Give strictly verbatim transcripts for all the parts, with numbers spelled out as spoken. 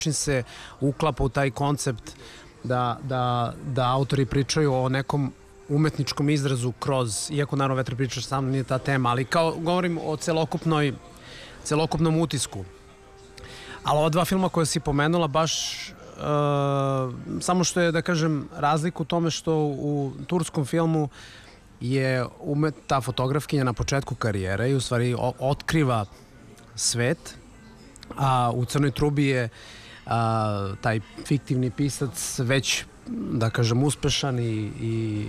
način se uklapa u taj koncept da, da, da autori pričaju o nekom umetničkom izrazu kroz, iako naravno Vetar pričaš sam nije ta tema, ali kao govorim o celokupnoj, celokupnom utisku. Ali ova dva filma koja si pomenula baš uh, samo što je, da kažem, razlika u tome što u turskom filmu je umet, ta fotografkinja na početku karijere i u stvari o, otkriva svet, a u Crnoj trubi je a, taj fiktivni pisac već, da kažem, uspešan i, i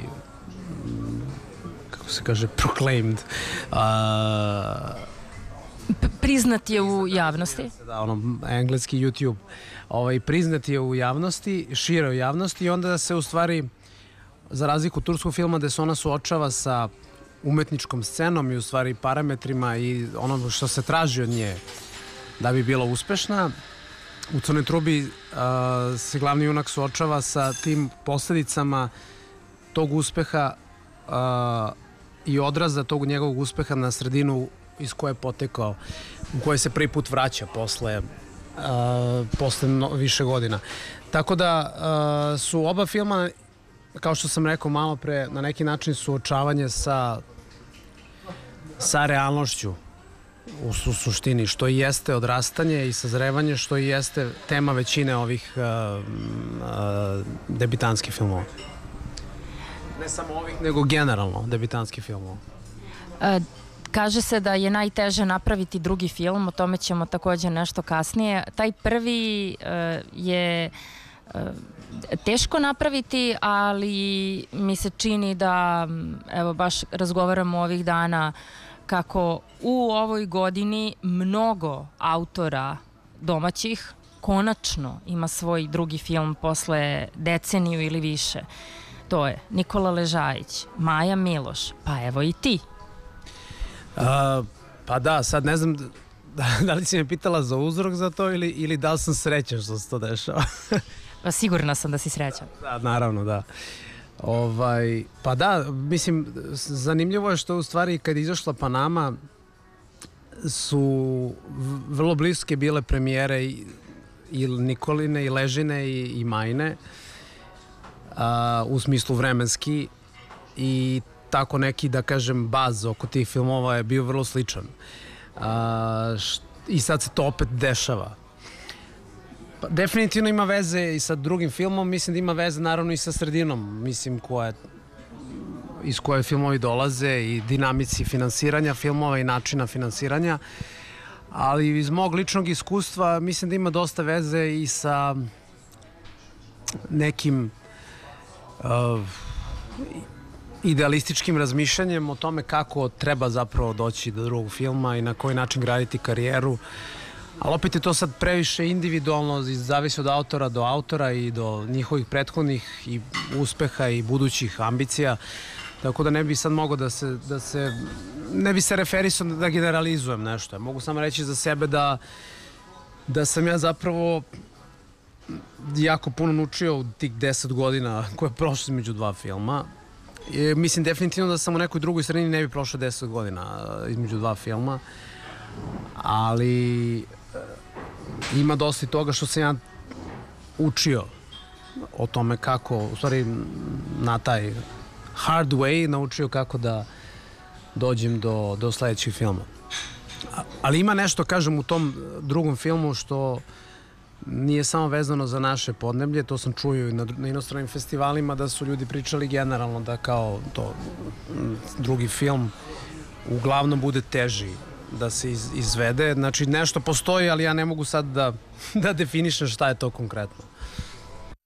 kako se kaže, proclaimed. A, priznat je u javnosti. Da, ono, engleski YouTube. Ovaj, priznat je u javnosti, šire u javnosti i onda se u stvari, za razliku turskog filma gde se ona suočava sa umetničkom scenom i u stvari parametrima i ono što se traži od nje da bi bila uspešna, u Crnoj trubi a, se glavni junak suočava sa tim posledicama tog uspeha a, i odraza tog njegovog uspeha na sredinu iz koje je potekao, u koje se prvi put vraća posle, a, posle no, više godina. Tako da a, su oba filma, kao što sam rekao malo pre, na neki način suočavanje sa sa realnošću u su, suštini, što i jeste odrastanje i sazrevanje, što i jeste tema većine ovih uh, uh, debitanskih filmova. Ne samo ovih, nego generalno debitanskih filmova. E, kaže se da je najteže napraviti drugi film, o tome ćemo takođe nešto kasnije. Taj prvi uh, je uh, teško napraviti, ali mi se čini da, evo, baš razgovaramo ovih dana kako u ovoj godini mnogo autora domaćih konačno ima svoj drugi film posle deceniju ili više. To je Nikola Ležajić, Maja Miloš, pa evo i ti. A, pa da, sad ne znam da, da li si me pitala za uzrok za to ili, ili da li sam srećan što se to dešava. Pa sigurna sam da si srećan. Da, naravno, da. Ovaj, pa da, mislim, zanimljivo je što u stvari kad je izašla Panama su vrlo bliske bile premijere i, i Nikoline i Ležine i, i Majne a, u smislu vremenski i tako neki, da kažem, baz oko tih filmova je bio vrlo sličan. A, št, i sad se to opet dešava. Pa, definitivno ima veze i sa drugim filmom, mislim da ima veze naravno i sa sredinom, mislim, koja, iz koje filmovi dolaze i dinamici finansiranja filmova i načina finansiranja, ali iz mog ličnog iskustva mislim da ima dosta veze i sa nekim uh, idealističkim razmišljanjem o tome kako treba zapravo doći do drugog filma i na koji način graditi karijeru. Ali opet je to sad previše individualno, zavisi od autora do autora i do njihovih prethodnih i uspeha i budućih ambicija. Tako da ne bi sad mogao da se, da se ne bi se referisao da generalizujem nešto. Mogu samo reći za sebe da, da sam ja zapravo jako puno naučio u tih deset godina koje je prošlo između dva filma. I mislim definitivno da sam u nekoj drugoj sredini ne bi prošlo deset godina između dva filma. Ali ima dosta toga što sam ja učio o tome kako, u stvari na taj hard way naučio kako da dođem do, do sledećeg filma. Ali ima nešto, kažem, u tom drugom filmu što nije samo vezano za naše podneblje, to sam čuo i na, na inostranim festivalima da su ljudi pričali generalno da kao to drugi film uglavnom bude teži da se iz, izvede. Znači nešto postoji, ali ja ne mogu sad da, da definišem šta je to konkretno.